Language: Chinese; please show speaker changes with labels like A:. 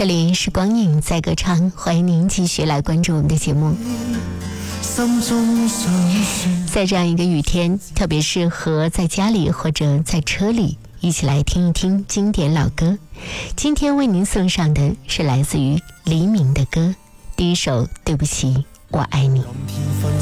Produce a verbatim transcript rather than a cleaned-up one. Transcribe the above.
A: 这里是光影在歌唱，欢迎您继续来关注我们的节目。在这样一个雨天，特别适合在家里或者在车里一起来听一听经典老歌。今天为您送上的是来自于黎明的歌，第一首《对不起我爱你》。